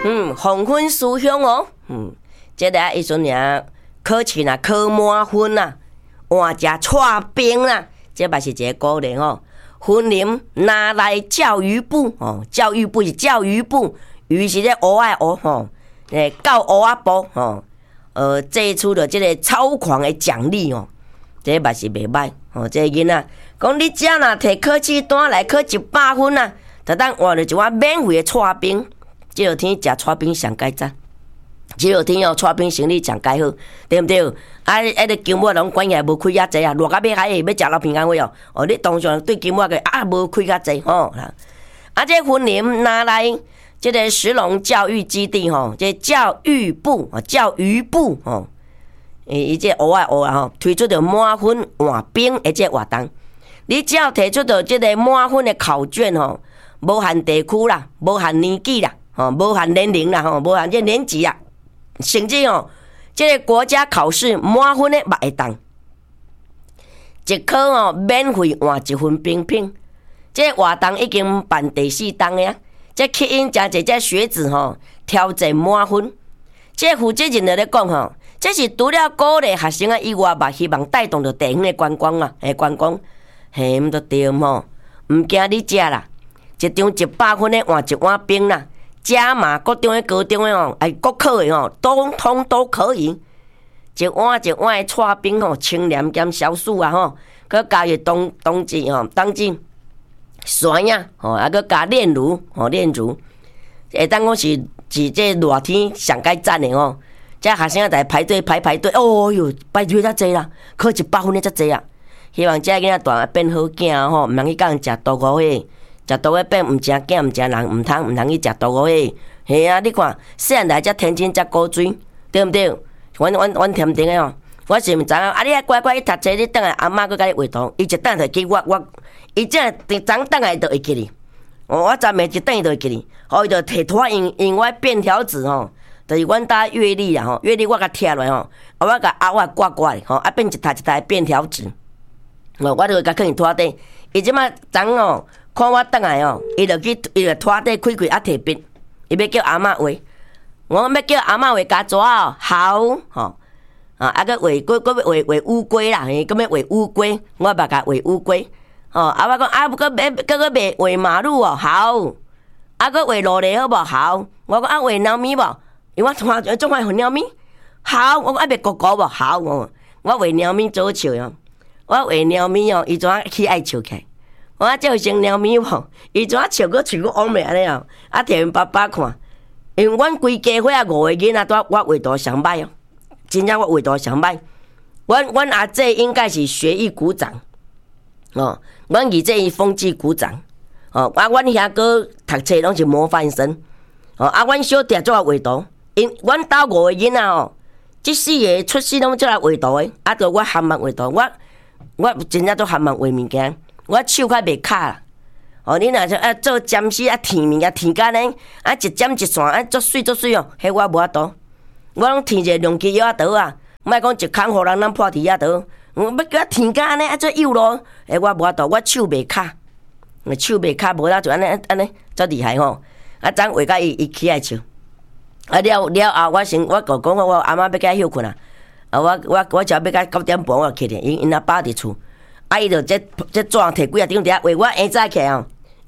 黄昏思乡哦，这个伊阵呀，考试啦，考满分啦，换食串冰啦，这嘛是一个鼓励哦。分林拿来教育部哦，教育部是教育部，鱼是咧蚵仔蚵吼，到蚵仔部吼，做出了这个超狂的奖励哦，这嘛是袂歹哦。这个囡仔讲你只要摕考试单来考100分啊，就当换了一碗免费的串冰。这落天食串冰上解赞，这落天哦串冰生理上解好，对毋对？啊，迄个金麦拢关起来无开遐济啊，热到要海要食老平安话哦。哦，你当上对金麦个无开遐济吼。啊，这分林拿来这个石龙教育基地吼，这教育部吼，伊这蚵仔蚵啊吼，推出着满分换冰的这活动。你只要提出着这个满分的考卷吼，无限地区啦，无限年纪啦。无限年龄啦，无限这年纪啊，甚至这个国家考试满分的嘛会当，一科免费换1份冰品。这个活动已经办第4档了，这吸引真侪这学子挑战满分。这负责人就咧讲这是除了鼓励学生以外嘛，希望带动着地方的观光啊，观光，毋都对毋惊你食啦，一张100分的换1碗冰啦。加码各中的高中的国考的通通都可以。一碗一碗的串冰清凉兼消暑啊佮加入冬季酸呀佮加炼乳炼乳，会当讲是这热天上解赞的这学生在排队排队，哦哟，排队遮济啦，考100分的遮济啊！希望这囡仔大变好囝毋通去甲人食豆腐火。食豆腐变毋食囝，毋食人，毋通去食豆腐诶。系啊，你看，细汉来遮天真遮古锥，对毋对？阮甜甜诶我是毋知影啊！你乖乖去读册，你等下阿嬷佮甲你画图，伊一等就记我，伊这昨等下就会记哩。我昨暝一等伊就会记哩，伊就摕拖用我便条纸就是阮搭月历啊月历我甲贴落我甲我挂咧变一台便条纸，我就甲放伫拖底，伊即马昨看我倒来伊就拖底开摕笔，伊要叫阿嬷画，我要叫阿嬷画加纸好啊个画画乌龟啦，搁要画乌龟，我嘛甲画乌龟我讲搁要画马路好，搁画路犁好无好，我讲画猫咪无，因为我总爱画猫咪好，我讲要狗狗无好，我画猫咪做笑我画猫咪伊怎起爱笑起来。我叫成猫咪无，伊怎笑个往袂安尼摕因爸爸看，因为阮规家伙5个囡仔，我画图上歹真正我画图上歹。阮阿姐应该是学艺股长阮二姐风纪股长阮遐哥读册拢是模范生阮小弟做画图，因阮兜5个囡仔即4个出世拢做来画图的，就我含慢画图，我真正做含慢画物件。我手较袂卡啦，你若说做针丝填物件填甲呢，一针一线足水迄我无法度。我拢填一个量机药刀莫讲一空互人咱破题刀，要叫我填甲安尼做幼路，我无法度，我手袂卡，无啦就安尼足厉害昨画甲伊起来笑，了后我讲我阿嬷要甲休困我只要甲9点半我起来，因阿爸伫厝。伊就这纸摕几啊张伫遐画，我下早起来画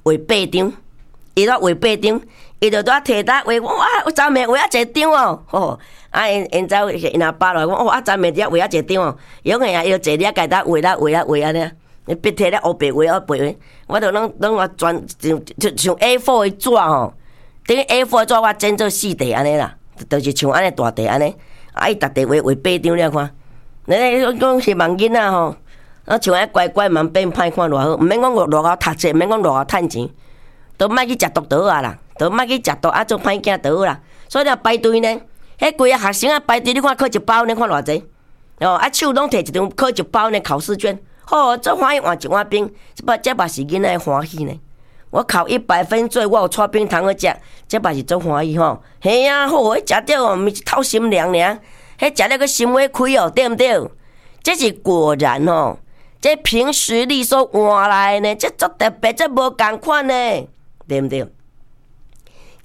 8张，伊都画8张，伊就伫摕搭画，我昨暝画一张因走因阿爸来讲，我昨暝伫遐画一张伊讲伊就坐伫遐家搭画安尼，你笔摕咧黑白画，我就拢我全像 A4 的纸等于 A4 的纸我剪做4块安尼啦，就是像安尼大块安尼，伊逐块画8张了看，你讲希望囡仔像迄乖乖嘛变歹看偌好，毋免讲偌好读册，毋免讲偌好趁钱，都莫去食毒倒啦，都莫去食毒做歹囝倒啦。所以了排队呢，迄规个学生排队，你看考100分，看偌济手拢摕一张考100分的考试卷，做欢喜换1碗冰，这嘛是囡仔欢喜呢。我考100分，做我有带冰通好食，这嘛是做欢喜嘿啊，好，迄食着毋是透心凉尔，迄食了个心会开对毋对？这是果然这凭实力所换来呢，这足特别，这无共款呢，对毋对？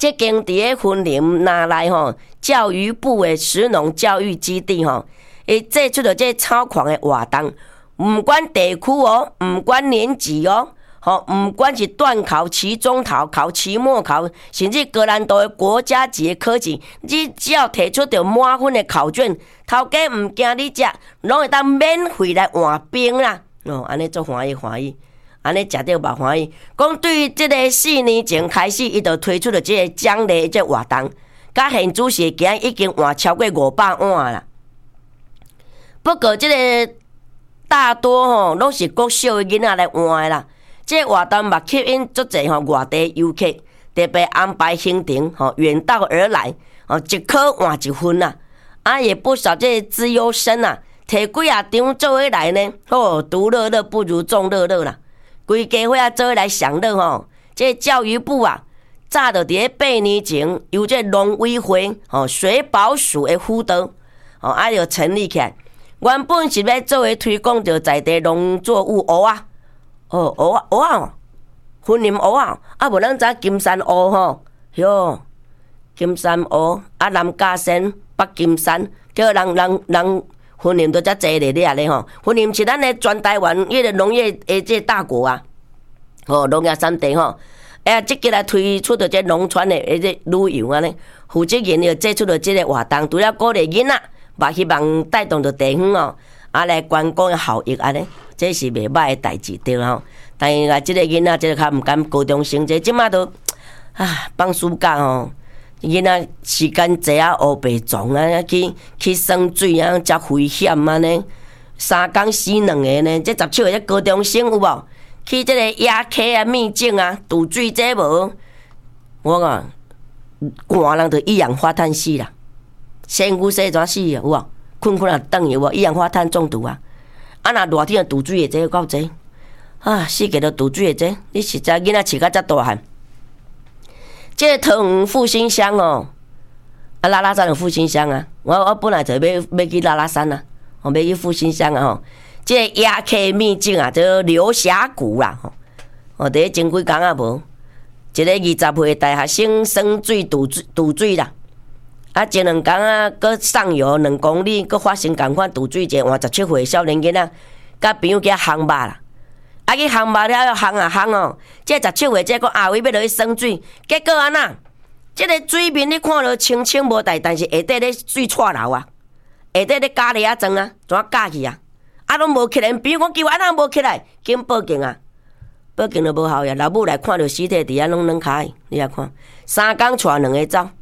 即间伫咧云林那内吼，教育部的食农教育基地吼，伊制出了这超狂的活动，毋管地区哦，毋管年级哦。吼，毋管是段考、期中考、期末考，甚至高难度的国家级的考试，你只要提出着满分的考卷，头家毋惊你食，拢会当免费来换冰啦。哦，安尼足欢喜，安尼食着嘛欢喜。讲对于即个4年前开始，伊就推出了即个奖励即活动，甲现主席今已经换超过500碗啦。不过即个大多吼，拢是国小的囡仔来换的啦。这活动嘛吸引足侪外地游客，特别安排行程远道而来，一科换一分啦。也不少这资优生啊，摕几啊张做伙来呢。独乐乐不如众乐乐啦，规家伙做伙来享乐吼。这教育部啊，早就伫咧8年前由这农委会水保署的辅导就成立起来。原本是要做伙推广着在地农作物蚵啊。蚵啊，云林蚵啊，无咱知金山蚵吼，哟，金山蚵南嘉山、北金山，叫人云林都遮济咧吼。云林是咱的全台湾迄个农业的这大国啊，农业产地吼。即个来推出着这农村的这旅游安尼，负责人就做出了这个活动，除了鼓励囡仔，嘛希望带动着地方来观光的效益安尼。这是袂歹的代志对吼，但是即个囡仔即个较毋甘高中生，即摆都放暑假吼，囡仔时间济黑白撞去耍水遮危险安尼，3工死2个呢。这17岁高中生有无？去即个野溪秘境渡水这无？我讲寒人就一氧化碳死啦，身躯洗怎死有无？困转去有无？一氧化碳中毒啊！若热天渡水的这够济世界都渡水的这，你实在囡仔饲甲遮大汉。这个桃园复兴乡拉拉山有复兴乡啊，我本来就要去拉拉山啊，要去复兴乡啊这个野溪秘境叫流峡谷啦第一前几工无，一个20岁的大学生耍水渡水啦。前2工搁上游2公里，搁发生同款渡水一个换17岁少年囡仔，甲朋友去烘肉啦。去烘肉了，烘这17岁这个阿伟要落去耍水，结果安那？这个水面你看落清清无大，但是下底咧水窜流下底咧加咧装怎加去拢无起来。朋友讲叫安那无起来，紧报警报警就无效呀。老母来看到尸体伫拢软骹的，你来看3工带2个走。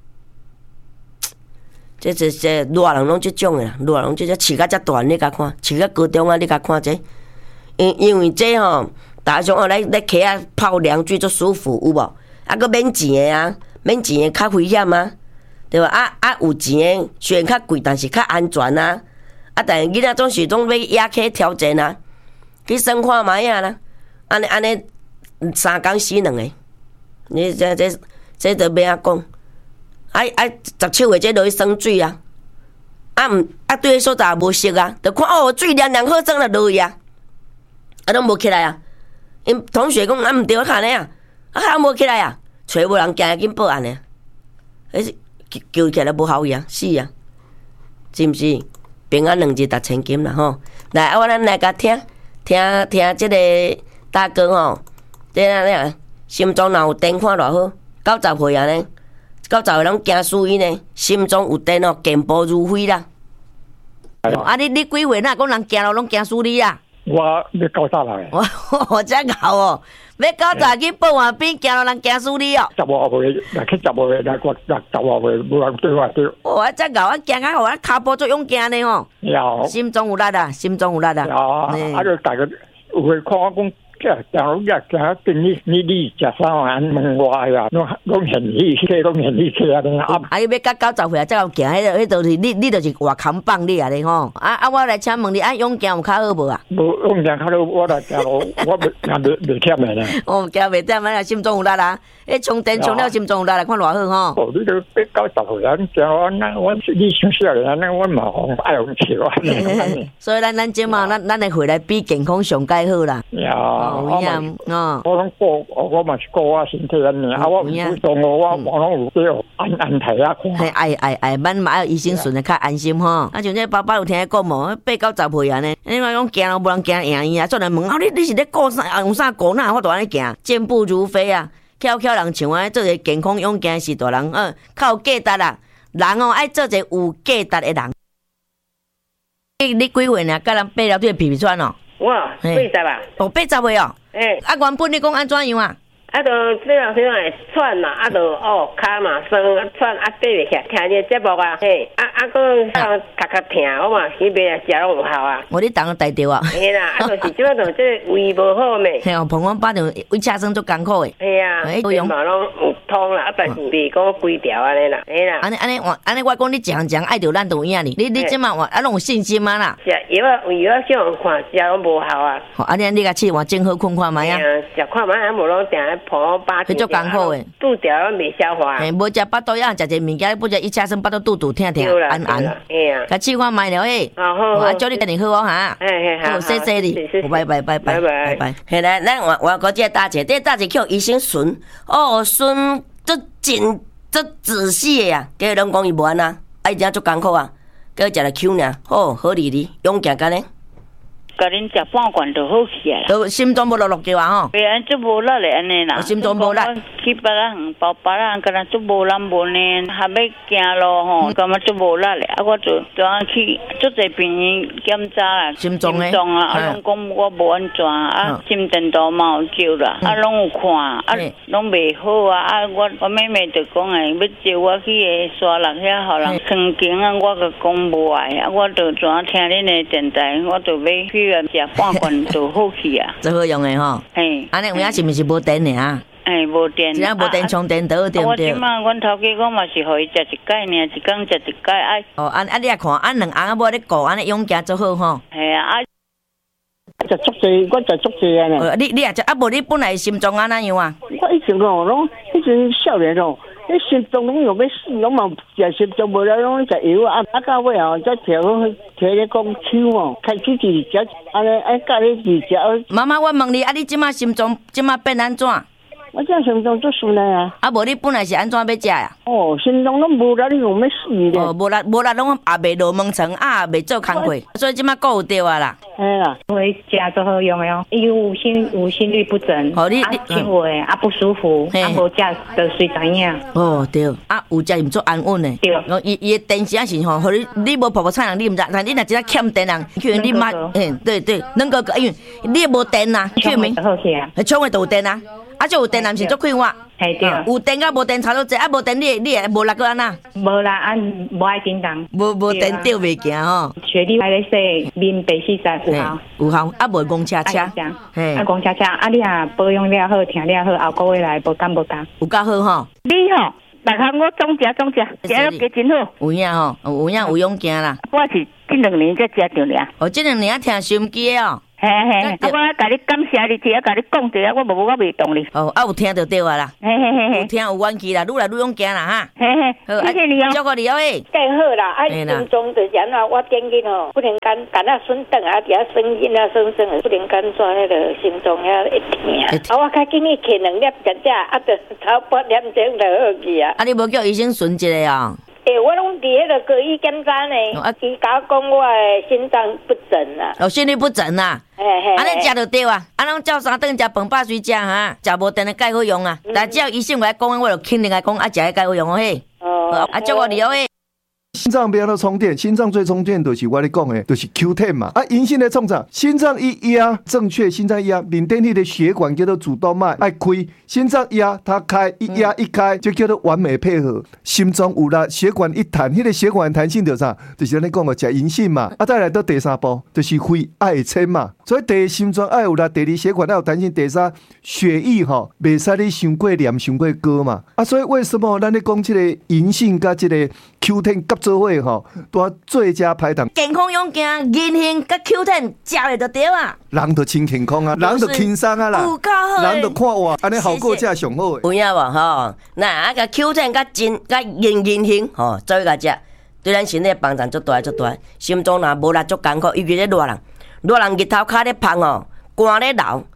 这热人拢这种的啦，热人这饲甲遮大，你甲看，饲甲高中你甲看这，因为这大上来溪泡凉水足舒服有无？搁免钱的免钱的较危险对吧？有钱的虽然较贵，但是较安全但是囡仔总是要野溪挑战去耍看卖啦。安尼3工死2个，你这都要安讲。17岁这落去耍水对迄所在也无熟就看水凉好装就落去拢无起来因同学讲毋对，我看咧无起来找无人惊紧报案救起来无效益死是毋是？平安2日6千金啦吼！来我咱来甲听即个大哥这心中若有电看偌好，90岁呢。90岁拢惊死伊呢，心中有电健步如飞啦。你几岁哪讲人惊了拢惊死你我要90来。 我真牛要90去报完兵，惊了人惊死你 15岁，来去15岁，来我15岁，无人对我对。 我真牛，我惊我骹步足勇敢呢心中有力心中有力就大家有会看我讲。假如跟你食啥玩问我拢现起，拢现起起要到90岁才有行，迄就是你就是活扛棒你咧吼。我来请问你，勇健有较好无无勇健较好，我来行路，我袂忝的呢。 行袂忝心中有力充电充了心中有力看偌好你都90岁行我你想少年我嘛爱用笑所以咱即嘛，咱会回来比健康上介好啦。 我拢过，我嘛是过我身体安尼，我唔会动我拢有叫安提啊看。 哎，咱嘛要医生顺的较安心吼。啊，像这爸爸有听讲无，8到10岁安尼，你话讲行咯，无人行赢伊啊，做人问你是咧顾啥？用啥顾哪？我都安尼行，健步如飞啊，巧人像我做一个健康勇敢是大人，较有价值啊。人爱做一个有价值的人。你几岁呢？甲人爬了对皮川哦。 我80啊。 哦，80岁哦。啊，原本你讲安怎样啊？ 啊，就这样会喘嘛，啊，就骹嘛酸，喘啊爬袂起来，听你节目啊，嘿，佮咔疼，我嘛去买来食拢有效啊。 你当带着啊？ 嘿啦，啊，就是即摆就这胃无好咩？ 嘿哦，碰我巴着胃车生足艰苦诶。 嘿啊，嘛拢有通啦，啊，但是袂讲规条安尼啦，嘿啦。 安尼，我讲你讲爱着咱就有影哩。你即马拢有信心啊啦？ 食药啊，有药上看食拢无效啊。 好，安尼你甲试换正好困看卖啊。 食看卖啊，无拢定破8天。 足艰苦诶， 肚条袂消化。 嘿，无食巴肚呀，食一物件，不食一车生巴肚肚疼，安。 嘿啊， 甲试看卖了诶。好，祝你今年好哦哈。好，谢谢你，拜拜。 现在咱我国这大姐，这大姐叫医生孙，孙足仔细的啊，计人讲伊无安啊，伊真足艰苦啊，计食了 Q 呢，好哩，勇敢干呢。 甲恁食半罐就好起来啦。 都心脏无落叫啊吼。 袂安做无力咧安尼啦。 心脏无力。 去别人包别人，敢若做无力无呢，还要行路吼，感觉做无力咧。啊，我就要去做者病院检查啦。 心脏啊， 拢讲我无安全啊，心电图嘛有照啦，啊，拢有看，啊，拢袂好啊。啊，我妹妹就讲诶，要招我去个沙鹿遐，互人曾经啊，我就讲无爱啊，我就怎听恁的电台，我就要去。食半罐就好去啊， 最好用的吼。嘿，安尼有影是毋是无电尔？ 无电。 只要无电充电倒对不对？ 我即摆阮头家讲嘛是互伊食一摆尔，一工食一摆爱。 你也看，两翁仔无咧顾，安尼勇敢做好吼。 系啊， 就足济，我就足济啊呢。 你也食，无你本来心脏安怎样啊？ 我以前拢以前少年迄心脏拢要死，拢嘛食心脏无了，拢食药啊。到尾再调咧讲手开始治食，安尼教你治食。 妈妈，我问你，你即马心脏变安怎？ 我这心脏足顺啊！ 无你本来是安怎要食呀？ 心脏拢无力，你用要死咧。 无力，拢也袂落门床，袂做工课，所以即马顾有着啊啦。 嘿啦， 会食都好用的哦。伊有心律不整， 你轻微不舒服，无食就随知影。 对，有食毋足安稳的。 对， 伊的电是吼，互你无婆菜人，你毋知，但你若真正欠电人，去你妈，对，能够因为你无电啊，去明， 好起啊， 创的有电啊。就有电男是足快活， 系对。 有电甲无电差多济，无电你无力个安那？ 无啦，无爱叮当。 无电吊袂行吼。 学历还咧说，面白细仔有效，无公车。 嘿，公车，你保养了好，听了好，后个月来无干。 有够好吼。 你吼，大项我总食，食了加真好。 有影吼，有勇行啦。 我是这2年才食着俩。 这2年听收音机哦。 嘿，我甲你感谢你，甲你讲者，我无袂动你。 有听就对啊啦。有听有元气啦，愈来愈勇敢啦哈。 谢谢你哦。 祝福你哦诶。 更好啦，心中就是安怎，我建议吼，不能干顺顿啊，底下生阴啊，生不能干抓迄个心脏遐会疼。我较建议摕2粒食，就差不多2钟就好去啊。 你无叫医生顺一个哦？ 我拢伫迄个个医检查呢，伊甲我讲我的心脏不整啦。 心律不整啦。安尼食就对啊，拢照3顿食饭饱水食哈，食无电的介好用啊。但只要医生来讲，我就肯定来讲，食迄介好用哦嘿。祝我你哦嘿。 心脏不要充电，心脏最充电就是我咧讲的，就是 Q10 嘛。银杏的创啥？心脏一压，正确心脏一压，面顶迄个血管叫做主动脉爱开，心脏压它开，一压一开就叫做完美配合。心脏有啦，血管一弹，迄个血管弹性就啥？就是咱咧讲的食银杏嘛。再来到第3步，就是肺爱撑嘛。所以第一心脏爱有啦，第2血管爱有弹性，第3血液袂使你伤过黏、伤过高嘛。所以为什么咱咧讲这个银杏甲这个 Q10 合做伙都最佳排档？ 健康勇敢，银杏甲 Q10 食了就对啊。 人就真健康啊，人就轻松啊啦，人就看哇，安尼效果才上好诶。 有影无吼？那个 Q10 甲银杏做甲食，对咱身体帮助足大。心脏若无力足艰苦，尤其咧热人日头骹咧芳寒咧流，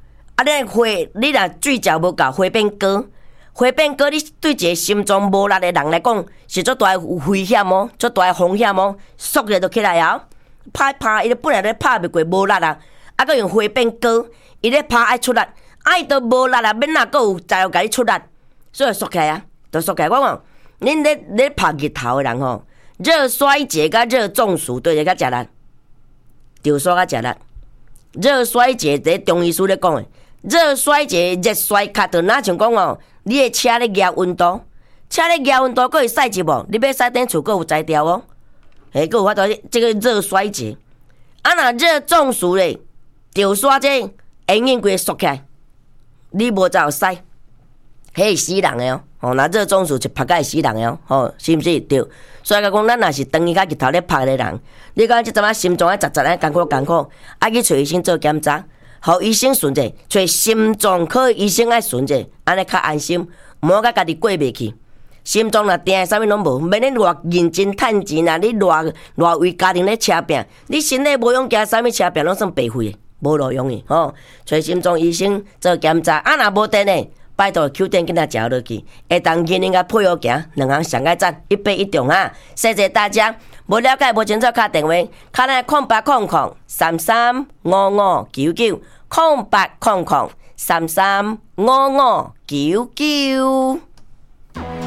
啊，你你若水饺无够，血变高。血变高，你对一个心脏无力的人来讲，是足大危险哦，足大风险哦，缩咧就起来啊！拍，伊就本来咧拍袂过无力啊，啊，佮用血变高，伊咧拍爱出力，啊，伊都无力啊，免哪佮有才有甲你出力，所以缩起来啊，就缩起来。我讲，恁咧拍日头的人吼，热衰竭甲热中暑对个较食力，着煞较食力。热衰竭在中医书咧讲的，热衰竭、热衰卡就哪像讲哦。你的车咧热温度，车咧热温度，佫会晒一无？你要晒顶厝，佫有摘掉哦。佫有法度，这个热衰竭。啊，若热中暑咧，着煞这眼睛规缩起来，你无才有晒，迄会死人的哦。哦，若热中暑就拍甲会死人的哦。哦，是毋是？对。所以讲，咱若是长伊甲日头咧拍的人，你讲即阵仔心脏啊，杂咧艰苦，啊去找医生做检查。互医生顺者，找心脏科医生爱顺者，安尼较安心，毋好甲家己过袂去。心脏若定，啥物拢无，免你偌认真趁钱啊！你偌为家庭咧车拼，你身体无用行啥物车拼，拢算白费的，无路用的吼。找心脏医生做检查，啊若无得呢，拜托Q店跟他食落去，会当今年甲配合行，两项上爱赞，181中啊！谢谢大家。无了解无清楚，打电话，卡来0800335599，0800335599。